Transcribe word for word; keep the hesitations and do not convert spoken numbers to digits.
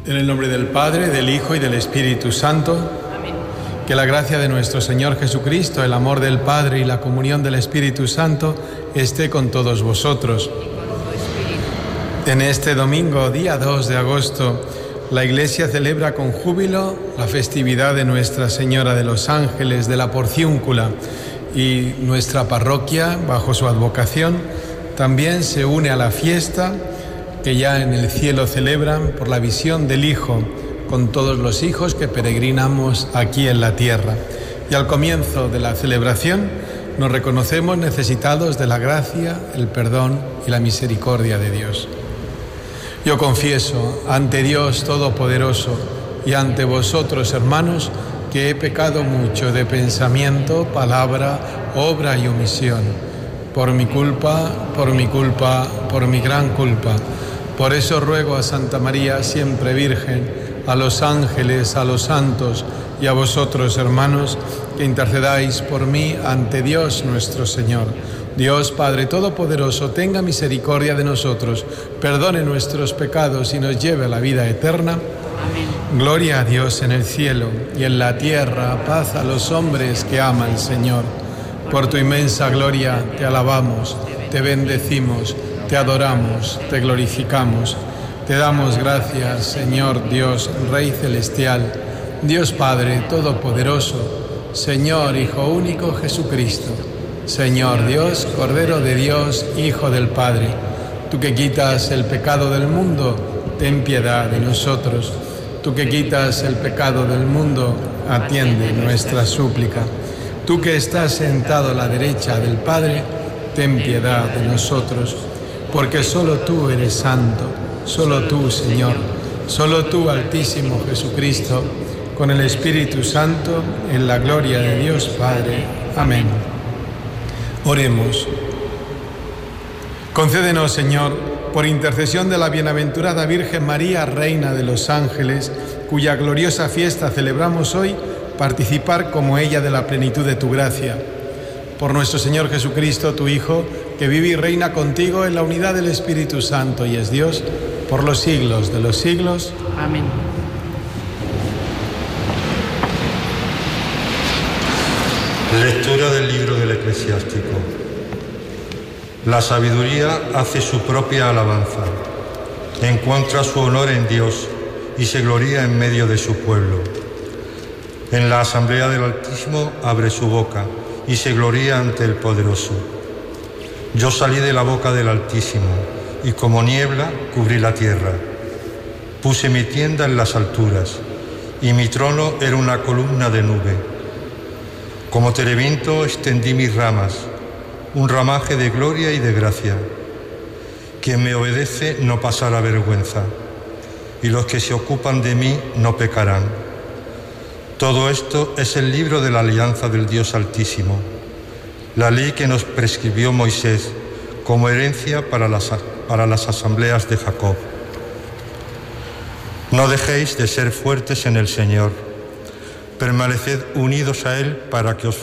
En el nombre del Padre, del Hijo y del Espíritu Santo. Amén. Que la gracia de nuestro Señor Jesucristo, el amor del Padre y la comunión del Espíritu Santo esté con todos vosotros. En este domingo, día dos de agosto, la Iglesia celebra con júbilo la festividad de Nuestra Señora de los Ángeles de la Porciúncula, y nuestra parroquia, bajo su advocación, también se une a la fiesta que ya en el cielo celebran por la visión del Hijo con todos los hijos que peregrinamos aquí en la tierra. Y al comienzo de la celebración nos reconocemos necesitados de la gracia, el perdón y la misericordia de Dios. Yo confieso ante Dios Todopoderoso y ante vosotros, hermanos, que he pecado mucho de pensamiento, palabra, obra y omisión. Por mi culpa, por mi culpa, por mi gran culpa. Por eso ruego a Santa María, siempre Virgen, a los ángeles, a los santos y a vosotros, hermanos, que intercedáis por mí ante Dios nuestro Señor. Dios Padre Todopoderoso, tenga misericordia de nosotros, perdone nuestros pecados y nos lleve a la vida eterna. Amén. Gloria a Dios en el cielo y en la tierra, paz a los hombres que ama el Señor. Por tu inmensa gloria te alabamos, te bendecimos, te adoramos, te glorificamos. Te damos gracias, Señor Dios, Rey Celestial, Dios Padre Todopoderoso, Señor Hijo único Jesucristo, Señor Dios, Cordero de Dios, Hijo del Padre. Tú que quitas el pecado del mundo, ten piedad de nosotros. Tú que quitas el pecado del mundo, atiende nuestra súplica. Tú que estás sentado a la derecha del Padre, ten piedad de nosotros. Porque solo tú eres santo, solo tú, Señor, solo tú, Altísimo Jesucristo, con el Espíritu Santo, en la gloria de Dios Padre. Amén. Oremos. Concédenos, Señor, por intercesión de la bienaventurada Virgen María, Reina de los Ángeles, cuya gloriosa fiesta celebramos hoy, participar como ella de la plenitud de tu gracia. Por nuestro Señor Jesucristo, tu Hijo, que vive y reina contigo en la unidad del Espíritu Santo y es Dios, por los siglos de los siglos. Amén. Lectura del libro del Eclesiástico. La sabiduría hace su propia alabanza, encuentra su honor en Dios y se gloría en medio de su pueblo. En la asamblea del Altísimo abre su boca y se gloría ante el Poderoso. Yo salí de la boca del Altísimo y como niebla cubrí la tierra. Puse mi tienda en las alturas y mi trono era una columna de nube. Como terebinto extendí mis ramas, un ramaje de gloria y de gracia. Quien me obedece no pasará vergüenza, y los que se ocupan de mí no pecarán. Todo esto es el libro de la alianza del Dios Altísimo, la ley que nos prescribió Moisés como herencia para las, para las asambleas de Jacob. No dejéis de ser fuertes en el Señor, permaneced unidos a Él para que os